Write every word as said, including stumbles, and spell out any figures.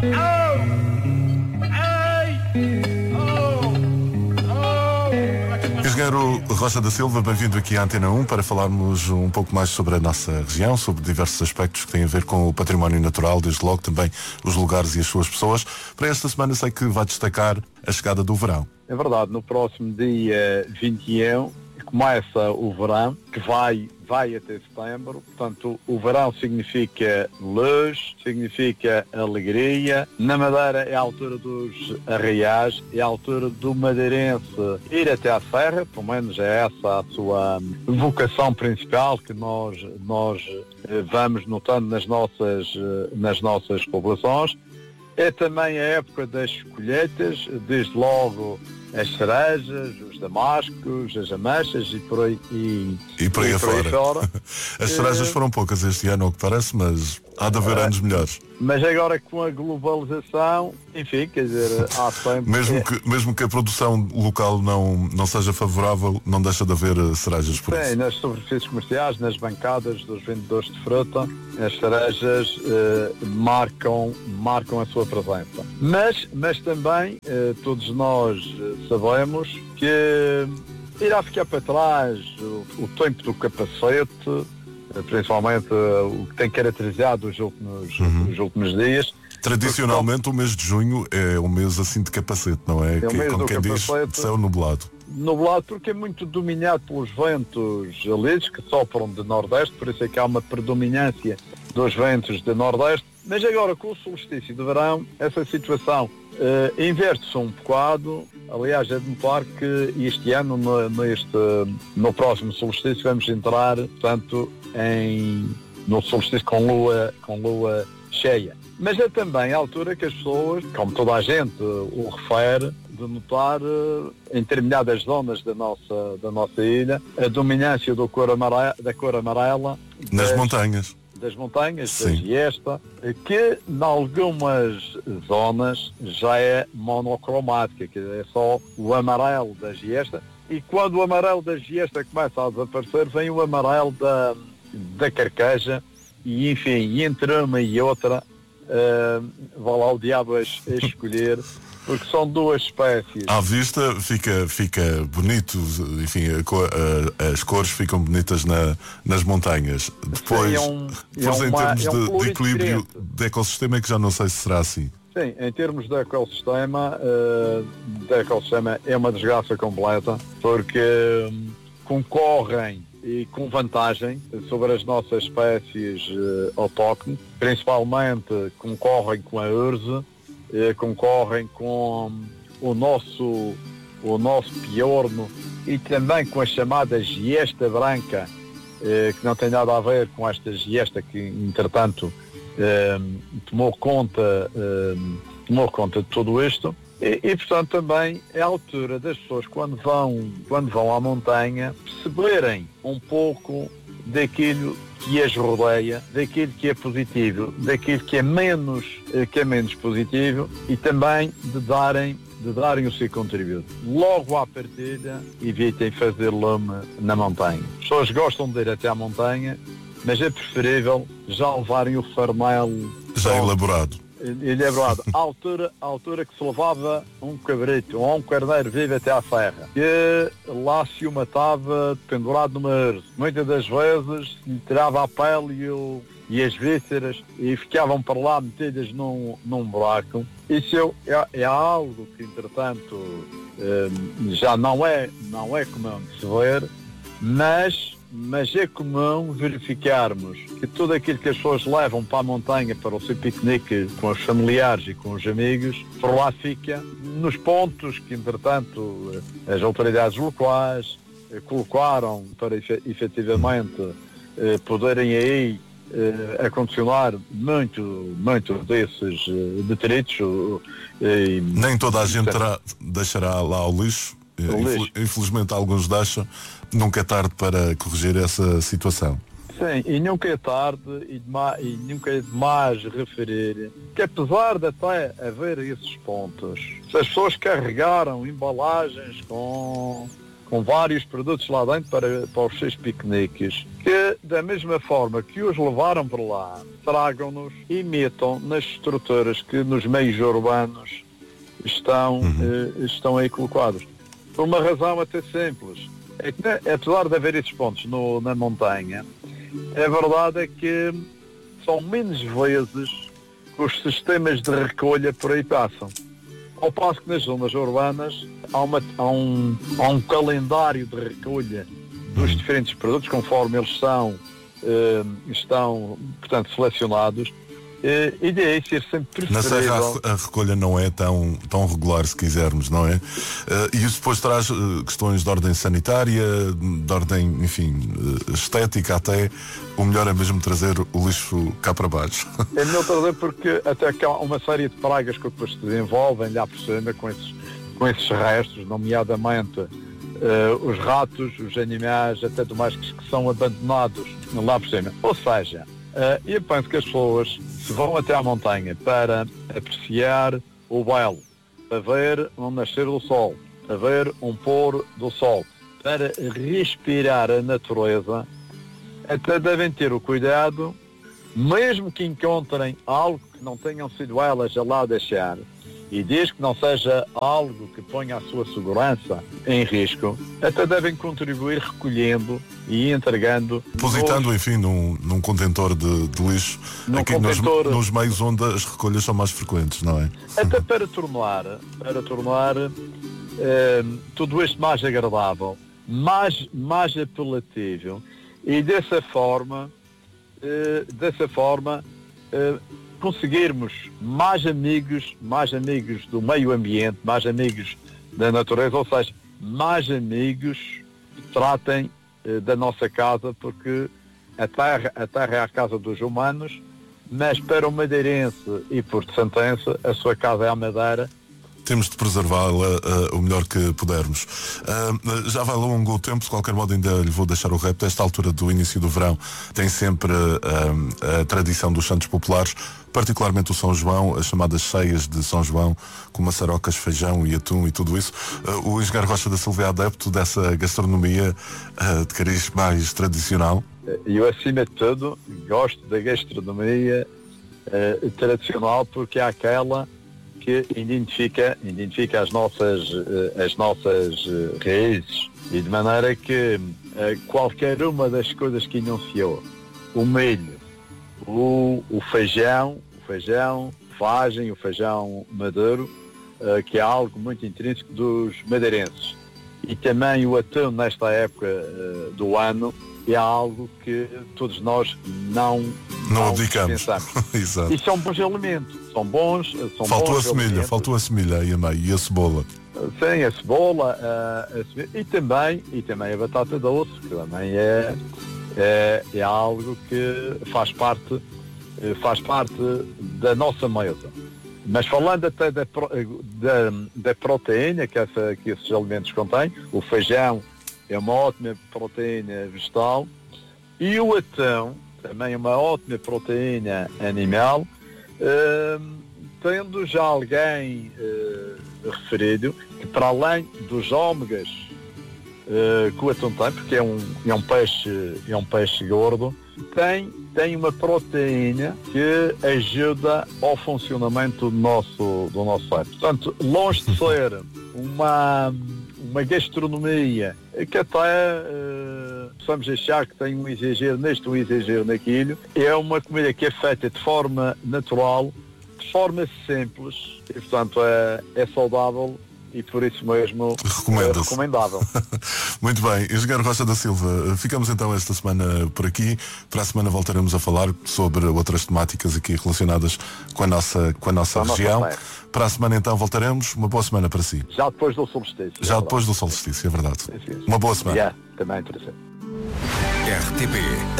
Engenheiro Rocha da Silva, bem-vindo aqui à Antena um para falarmos um pouco mais sobre a nossa região, sobre diversos aspectos que têm a ver com o património natural, desde logo também os lugares e as suas pessoas. Para esta semana sei que vai destacar a chegada do verão. É verdade, no próximo dia vinte e um começa o verão, que vai, vai até setembro. Portanto, o verão significa luz, significa alegria. Na Madeira é a altura dos arraiais, é a altura do madeirense ir até à serra, pelo menos é essa a sua vocação principal que nós, nós vamos notando nas nossas, nas nossas populações. É também a época das colheitas, desde logo as cerejas, os damascos, as ameixas e por aí, e, e por aí, e por aí fora. fora. As cerejas foram poucas este ano, ao que parece, mas há de haver anos melhores. Mas agora com a globalização, enfim, quer dizer, há sempre... mesmo, que, mesmo que a produção local não, não seja favorável, não deixa de haver cerejas por Sim, isso. nas superfícies comerciais, nas bancadas dos vendedores de fruta, as cerejas eh, marcam, marcam a sua presença. Mas, mas também, eh, todos nós sabemos que irá ficar para trás o, o tempo do capacete, principalmente o que tem caracterizado os últimos, uhum. os últimos dias. Tradicionalmente o mês de junho é um mês assim de capacete, não é? É o que, mês como do quem diz, capacete. de céu nublado. Nublado porque é muito dominado pelos ventos alísios que sopram de nordeste, por isso é que há uma predominância dos ventos de nordeste. Mas agora com o solstício de verão, essa situação uh, inverte-se um bocado. Aliás, é de notar que este ano, no, neste, no próximo solstício, vamos entrar, portanto, em, no solstício com lua, com lua cheia. Mas é também a altura que as pessoas, como toda a gente o refere, de notar uh, em determinadas zonas da nossa, da nossa ilha a dominância do cor amarela, da cor amarela nas das, montanhas. das montanhas, Sim. da giesta, que em algumas zonas já é monocromática, que é só o amarelo da giesta, e quando o amarelo da giesta começa a desaparecer, vem o amarelo da, da carqueja, e enfim, entre uma e outra, uh, vai lá o diabo a, a escolher, porque são duas espécies. À vista fica, fica bonito, enfim, a cor, a, as cores ficam bonitas na, nas montanhas. Depois, Sim, é um, depois é em uma, termos é um de, de equilíbrio diferente. de ecossistema é que já não sei se será assim. Sim, em termos de ecossistema, uh, de ecossistema é uma desgraça completa, porque um, concorrem e com vantagem sobre as nossas espécies uh, autóctones, principalmente concorrem com a urze, uh, concorrem com o nosso, o nosso piorno e também com a chamada giesta branca, uh, que não tem nada a ver com esta giesta que, entretanto, uh, tomou conta, uh, tomou conta de tudo isto. E, e, portanto, também é a altura das pessoas, quando vão, quando vão à montanha, perceberem um pouco daquilo que as rodeia, daquilo que é positivo, daquilo que é menos, que é menos positivo, e também de darem, de darem o seu contributo. Logo à partida, evitem fazer lume na montanha. As pessoas gostam de ir até à montanha, mas é preferível já levarem o farmelo já pronto, elaborado. elaborado. A altura, a altura que se levava um cabrito ou um carneiro vivo até à serra, que lá se o matava pendurado numa urze. Muitas das vezes lhe tirava a pele e, o, e as vísceras e ficavam para lá metidas num, num buraco. Isso é, é algo que, entretanto, eh, já não é, não é comum de se ver, mas... mas é comum verificarmos que tudo aquilo que as pessoas levam para a montanha para o seu piquenique com os familiares e com os amigos, por lá fica nos pontos que, entretanto, as autoridades locais colocaram para efetivamente poderem aí a condicionar muito, muito desses detritos. Nem toda a gente terá, deixará lá o lixo. Infel- infelizmente alguns deixam. Nunca é tarde para corrigir essa situação. Sim, e nunca é tarde e, demais, e nunca é demais referir que, apesar de até haver esses pontos, se as pessoas carregaram embalagens com, com vários produtos lá dentro para, para os seus piqueniques, que da mesma forma que os levaram para lá, tragam-nos e metam nas estruturas que nos meios urbanos estão, uhum. eh, estão aí colocados. Por uma razão até simples. É que, apesar de haver esses pontos no, na montanha, a verdade é que são menos vezes que os sistemas de recolha por aí passam. Ao passo que nas zonas urbanas há, uma, há, um, há um calendário de recolha dos diferentes produtos, conforme eles são, eh, estão, portanto, selecionados, eh, e daí ser sempre preferível. Na Serra a recolha não é tão, tão regular, se quisermos, não é? Uh, e isso depois traz uh, questões de ordem sanitária, de ordem, enfim, uh, estética até. O melhor é mesmo trazer o lixo cá para baixo. É melhor trazer porque até que há uma série de pragas que depois se desenvolvem lá por cima com esses, com esses restos, nomeadamente uh, os ratos, os animais, até domésticos que são abandonados lá por cima. Ou seja, uh, eu penso que as pessoas se vão até à montanha para apreciar o belo, para ver um nascer do sol, para ver um pôr do sol, para respirar a natureza, até devem ter o cuidado, mesmo que encontrem algo que não tenham sido elas a lá deixar, e desde que não seja algo que ponha a sua segurança em risco, até devem contribuir recolhendo e entregando. Depositando, nos... enfim, num, num contentor de, de lixo, num aqui contentor... nos, nos meios onde as recolhas são mais frequentes, não é? Até para tornar, para tornar eh, tudo isto mais agradável, mais, mais apelativo, e dessa forma, eh, dessa forma, eh, conseguirmos mais amigos, mais amigos do meio ambiente, mais amigos da natureza, ou seja, mais amigos que tratem eh, da nossa casa, porque a terra, a terra é a casa dos humanos, mas para o madeirense e por sentença, a sua casa é a Madeira. Temos de preservá-la uh, o melhor que pudermos. Uh, já vai longo o tempo, de qualquer modo ainda lhe vou deixar o repto. Esta altura do início do verão tem sempre uh, a tradição dos santos populares, particularmente o São João, as chamadas ceias de São João, com maçarocas, feijão e atum e tudo isso. Uh, o Engenheiro Rocha da Silva é adepto dessa gastronomia uh, de cariz mais tradicional. Eu, acima de tudo, gosto da gastronomia uh, tradicional, porque é aquela que identifica, identifica as nossas, as nossas raízes, e de maneira que qualquer uma das coisas que enunciou, o milho, o, o feijão, o feijão, vagem, o feijão maduro, que é algo muito intrínseco dos madeirenses, e também o atum nesta época do ano, é algo que todos nós não não abdicamos. E são bons alimentos, são bons, são faltou bons a semilha, faltou a semilha aí a meio, e a cebola. Sim, a cebola, a, a cebola, e também e também a batata doce, que também é é, é algo que faz parte faz parte da nossa mesa. Mas falando até da, da, da proteína que, essa, que esses alimentos contêm, o feijão é uma ótima proteína vegetal, e o atum também é uma ótima proteína animal, uh, tendo já alguém uh, referido que, para além dos ômegas uh, que o atum tem, porque é um, é um peixe, é um peixe gordo, tem, tem uma proteína que ajuda ao funcionamento do nosso, do nosso cérebro. Portanto, longe de ser uma uma gastronomia que até uh, possamos achar que tem um exagero neste, um exagero naquilo, é uma comida que é feita de forma natural, de forma simples, e portanto é, é saudável e por isso mesmo é recomendável. Muito bem, Engenheiro Rocha da Silva, ficamos então esta semana por aqui. Para a semana voltaremos a falar sobre outras temáticas aqui relacionadas com a nossa, com a nossa com região. A nossa para a semana então voltaremos. Uma boa semana para si. Já depois do solstício. Já é depois do solstício, é verdade. Sim, sim. Uma boa semana. Yeah, também para si. R T P